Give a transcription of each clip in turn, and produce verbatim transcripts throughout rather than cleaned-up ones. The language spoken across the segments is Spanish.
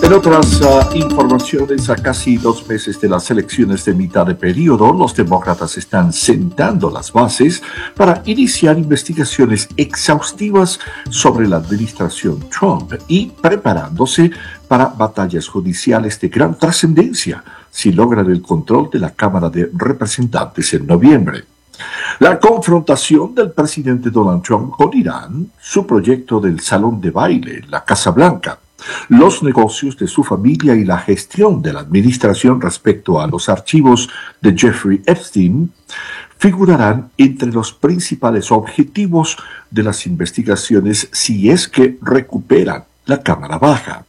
En otras uh, informaciones, a casi dos meses de las elecciones de mitad de periodo, los demócratas están sentando las bases para iniciar investigaciones exhaustivas sobre la administración Trump y preparándose para batallas judiciales de gran trascendencia si logran el control de la Cámara de Representantes en noviembre. La confrontación del presidente Donald Trump con Irán, su proyecto del salón de baile, la Casa Blanca, los negocios de su familia y la gestión de la administración respecto a los archivos de Jeffrey Epstein figurarán entre los principales objetivos de las investigaciones si es que recuperan la Cámara Baja.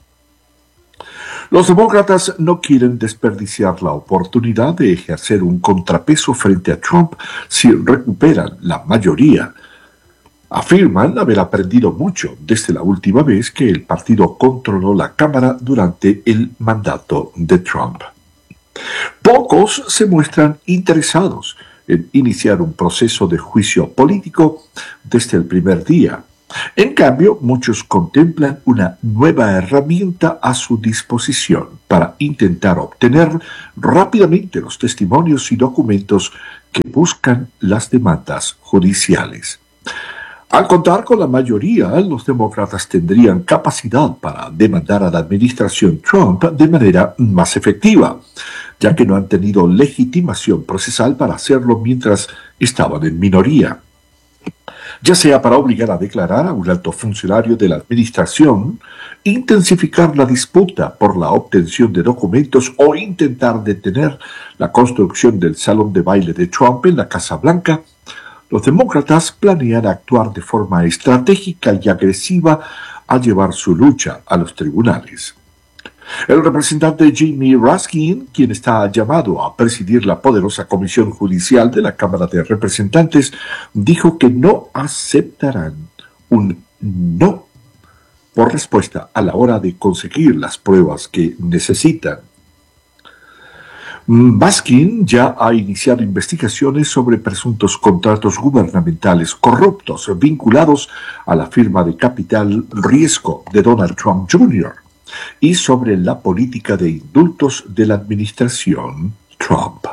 Los demócratas no quieren desperdiciar la oportunidad de ejercer un contrapeso frente a Trump si recuperan la mayoría. Afirman haber aprendido mucho desde la última vez que el partido controló la Cámara durante el mandato de Trump. Pocos se muestran interesados en iniciar un proceso de juicio político desde el primer día. En cambio, muchos contemplan una nueva herramienta a su disposición para intentar obtener rápidamente los testimonios y documentos que buscan las demandas judiciales. Al contar con la mayoría, los demócratas tendrían capacidad para demandar a la administración Trump de manera más efectiva, ya que no han tenido legitimación procesal para hacerlo mientras estaban en minoría. Ya sea para obligar a declarar a un alto funcionario de la administración, intensificar la disputa por la obtención de documentos o intentar detener la construcción del salón de baile de Trump en la Casa Blanca, los demócratas planean actuar de forma estratégica y agresiva al llevar su lucha a los tribunales. El representante Jamie Raskin, quien está llamado a presidir la poderosa Comisión Judicial de la Cámara de Representantes, dijo que no aceptarán un no por respuesta a la hora de conseguir las pruebas que necesitan. Baskin ya ha iniciado investigaciones sobre presuntos contratos gubernamentales corruptos vinculados a la firma de capital riesgo de Donald Trump junior y sobre la política de indultos de la administración Trump.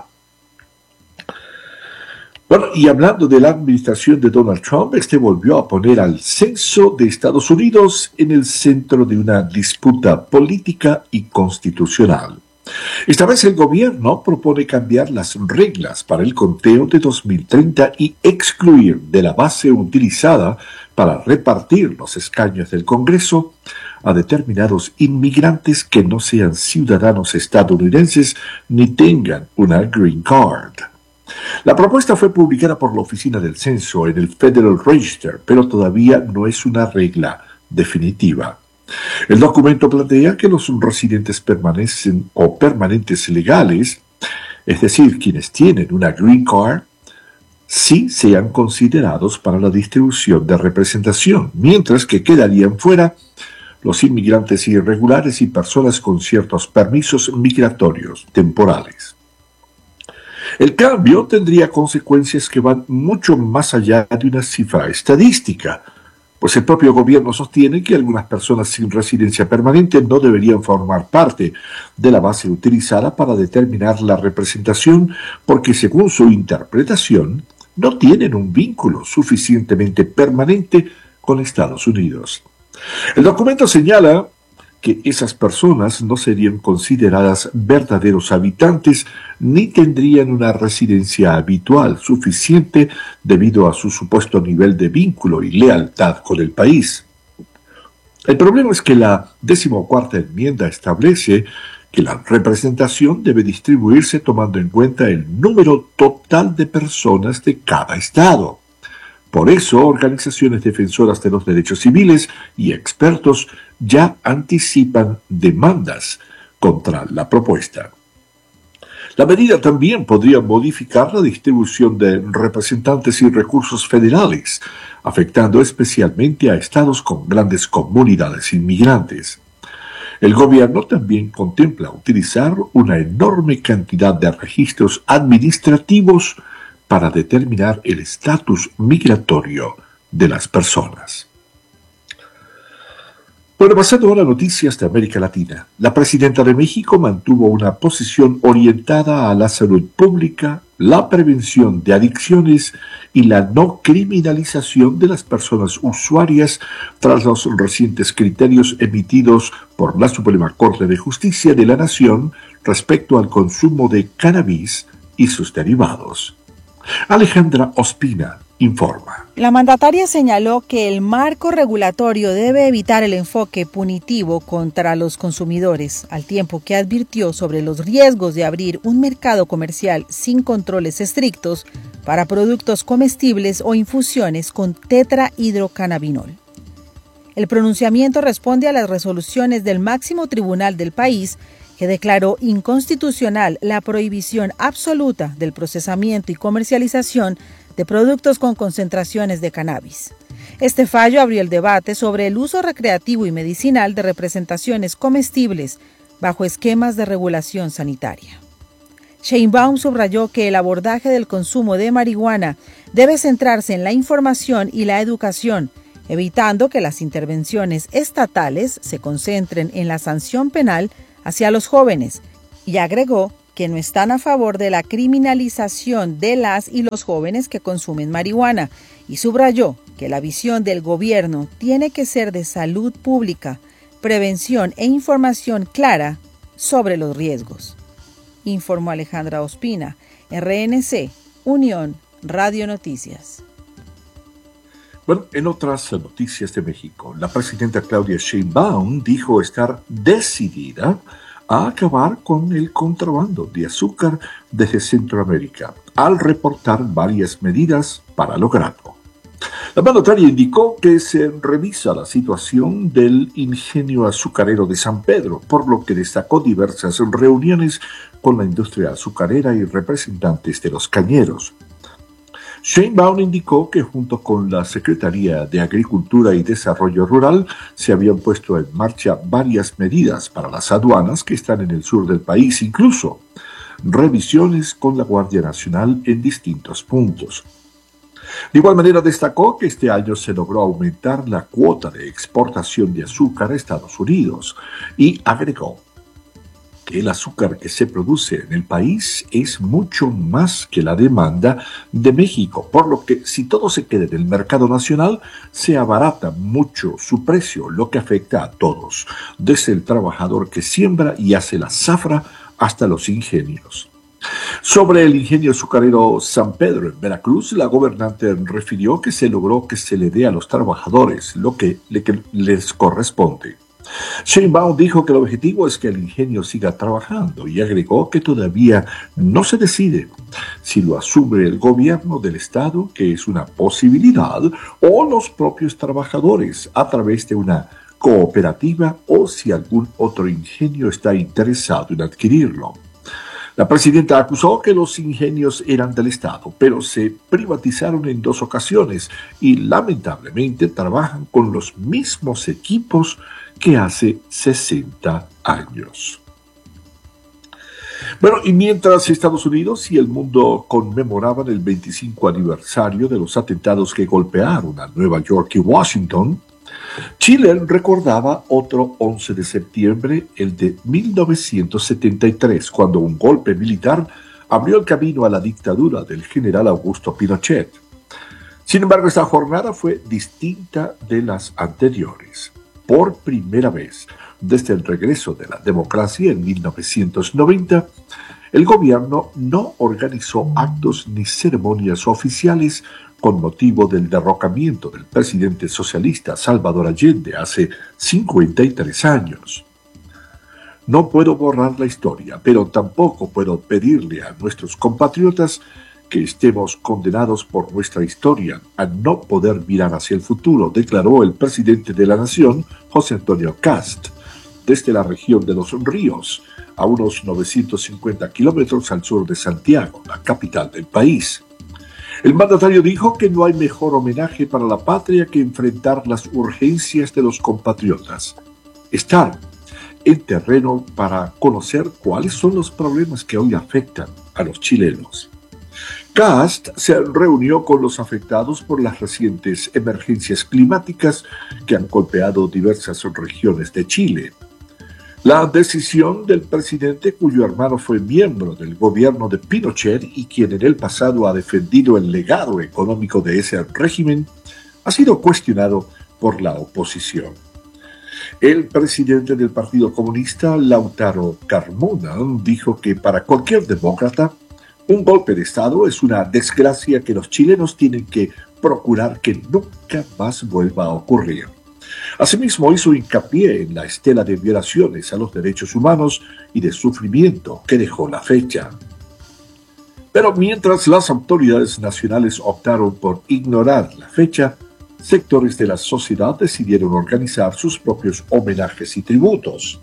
Bueno, y hablando de la administración de Donald Trump, este volvió a poner al censo de Estados Unidos en el centro de una disputa política y constitucional. Esta vez el gobierno propone cambiar las reglas para el conteo de dos mil treinta y excluir de la base utilizada para repartir los escaños del Congreso a determinados inmigrantes que no sean ciudadanos estadounidenses ni tengan una green card. La propuesta fue publicada por la Oficina del Censo en el Federal Register, pero todavía no es una regla definitiva. El documento plantea que los residentes permanecen o permanentes legales, es decir, quienes tienen una green card, sí sean considerados para la distribución de representación, mientras que quedarían fuera los inmigrantes irregulares y personas con ciertos permisos migratorios temporales. El cambio tendría consecuencias que van mucho más allá de una cifra estadística, pues el propio gobierno sostiene que algunas personas sin residencia permanente no deberían formar parte de la base utilizada para determinar la representación porque, según su interpretación, no tienen un vínculo suficientemente permanente con Estados Unidos. El documento señala que esas personas no serían consideradas verdaderos habitantes ni tendrían una residencia habitual suficiente debido a su supuesto nivel de vínculo y lealtad con el país. El problema es que la decimocuarta enmienda establece que la representación debe distribuirse tomando en cuenta el número total de personas de cada estado. Por eso, organizaciones defensoras de los derechos civiles y expertos ya anticipan demandas contra la propuesta. La medida también podría modificar la distribución de representantes y recursos federales, afectando especialmente a estados con grandes comunidades inmigrantes. El gobierno también contempla utilizar una enorme cantidad de registros administrativos para determinar el estatus migratorio de las personas. Bueno, pasando ahora a noticias de América Latina. La presidenta de México mantuvo una posición orientada a la salud pública, la prevención de adicciones y la no criminalización de las personas usuarias tras los recientes criterios emitidos por la Suprema Corte de Justicia de la Nación respecto al consumo de cannabis y sus derivados. Alejandra Ospina informa. La mandataria señaló que el marco regulatorio debe evitar el enfoque punitivo contra los consumidores, al tiempo que advirtió sobre los riesgos de abrir un mercado comercial sin controles estrictos para productos comestibles o infusiones con tetrahidrocannabinol. El pronunciamiento responde a las resoluciones del máximo tribunal del país, que declaró inconstitucional la prohibición absoluta del procesamiento y comercialización de productos con concentraciones de cannabis. Este fallo abrió el debate sobre el uso recreativo y medicinal de representaciones comestibles bajo esquemas de regulación sanitaria. Sheinbaum subrayó que el abordaje del consumo de marihuana debe centrarse en la información y la educación, evitando que las intervenciones estatales se concentren en la sanción penal hacia los jóvenes, y agregó que no están a favor de la criminalización de las y los jóvenes que consumen marihuana, y subrayó que la visión del gobierno tiene que ser de salud pública, prevención e información clara sobre los riesgos. Informó Alejandra Ospina, R N C, Unión Radio Noticias. Bueno, en otras noticias de México, la presidenta Claudia Sheinbaum dijo estar decidida a acabar con el contrabando de azúcar desde Centroamérica, al reportar varias medidas para lograrlo. La mandataria indicó que se revisa la situación del ingenio azucarero de San Pedro, por lo que destacó diversas reuniones con la industria azucarera y representantes de los cañeros. Sheinbaum indicó que junto con la Secretaría de Agricultura y Desarrollo Rural se habían puesto en marcha varias medidas para las aduanas que están en el sur del país, incluso revisiones con la Guardia Nacional en distintos puntos. De igual manera destacó que este año se logró aumentar la cuota de exportación de azúcar a Estados Unidos y agregó que el azúcar que se produce en el país es mucho más que la demanda de México, por lo que si todo se queda en el mercado nacional, se abarata mucho su precio, lo que afecta a todos, desde el trabajador que siembra y hace la zafra hasta los ingenios. Sobre el ingenio azucarero San Pedro en Veracruz, la gobernante refirió que se logró que se le dé a los trabajadores lo que, le, que les corresponde. Sheinbaum dijo que el objetivo es que el ingenio siga trabajando y agregó que todavía no se decide si lo asume el gobierno del estado, que es una posibilidad, o los propios trabajadores a través de una cooperativa o si algún otro ingenio está interesado en adquirirlo. La presidenta acusó que los ingenios eran del Estado, pero se privatizaron en dos ocasiones y lamentablemente trabajan con los mismos equipos que hace sesenta años. Bueno, y mientras Estados Unidos y el mundo conmemoraban el veinticinco aniversario de los atentados que golpearon a Nueva York y Washington, Chile recordaba otro once de septiembre, el de mil novecientos setenta y tres, cuando un golpe militar abrió el camino a la dictadura del general Augusto Pinochet. Sin embargo, esta jornada fue distinta de las anteriores. Por primera vez, desde el regreso de la democracia en mil novecientos noventa, el gobierno no organizó actos ni ceremonias oficiales con motivo del derrocamiento del presidente socialista Salvador Allende hace cincuenta y tres años. No puedo borrar la historia, pero tampoco puedo pedirle a nuestros compatriotas que estemos condenados por nuestra historia a no poder mirar hacia el futuro, declaró el presidente de la Nación, José Antonio Kast, desde la región de Los Ríos, a unos novecientos cincuenta kilómetros al sur de Santiago, la capital del país. El mandatario dijo que no hay mejor homenaje para la patria que enfrentar las urgencias de los compatriotas. Estar en terreno para conocer cuáles son los problemas que hoy afectan a los chilenos. Kast se reunió con los afectados por las recientes emergencias climáticas que han golpeado diversas regiones de Chile. La decisión del presidente, cuyo hermano fue miembro del gobierno de Pinochet y quien en el pasado ha defendido el legado económico de ese régimen, ha sido cuestionado por la oposición. El presidente del Partido Comunista, Lautaro Carmona, dijo que para cualquier demócrata, un golpe de Estado es una desgracia que los chilenos tienen que procurar que nunca más vuelva a ocurrir. Asimismo, hizo hincapié en la estela de violaciones a los derechos humanos y de sufrimiento que dejó la fecha. Pero mientras las autoridades nacionales optaron por ignorar la fecha, sectores de la sociedad decidieron organizar sus propios homenajes y tributos.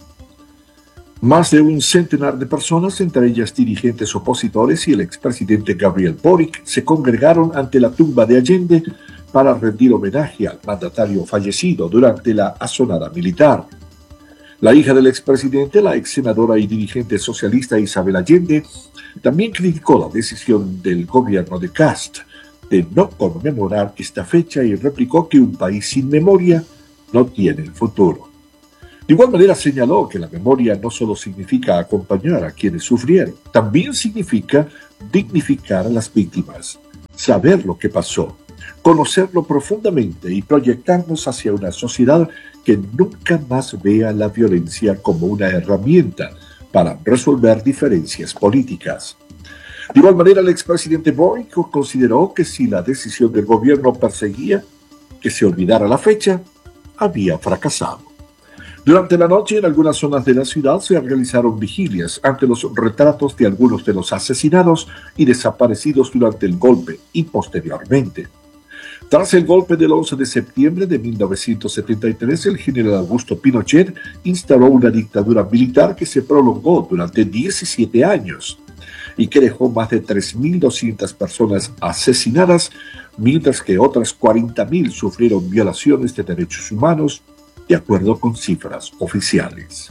Más de un centenar de personas, entre ellas dirigentes opositores y el expresidente Gabriel Boric, se congregaron ante la tumba de Allende para rendir homenaje al mandatario fallecido durante la asonada militar. La hija del expresidente, la ex senadora y dirigente socialista Isabel Allende, también criticó la decisión del gobierno de Kast de no conmemorar esta fecha y replicó que un país sin memoria no tiene futuro. De igual manera señaló que la memoria no solo significa acompañar a quienes sufrieron, también significa dignificar a las víctimas, saber lo que pasó, conocerlo profundamente y proyectarnos hacia una sociedad que nunca más vea la violencia como una herramienta para resolver diferencias políticas. De igual manera, el expresidente Boric consideró que si la decisión del gobierno perseguía que se olvidara la fecha, había fracasado. Durante la noche, en algunas zonas de la ciudad se realizaron vigilias ante los retratos de algunos de los asesinados y desaparecidos durante el golpe y posteriormente. Tras el golpe del once de septiembre de mil novecientos setenta y tres, el general Augusto Pinochet instaló una dictadura militar que se prolongó durante diecisiete años y que dejó más de tres mil doscientas personas asesinadas, mientras que otras cuarenta mil sufrieron violaciones de derechos humanos, de acuerdo con cifras oficiales.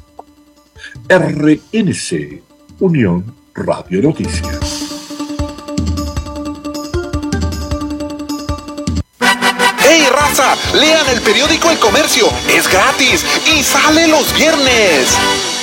R N C, Unión Radio Noticias. ¡Hey, raza! Lean el periódico El Comercio, es gratis y sale los viernes.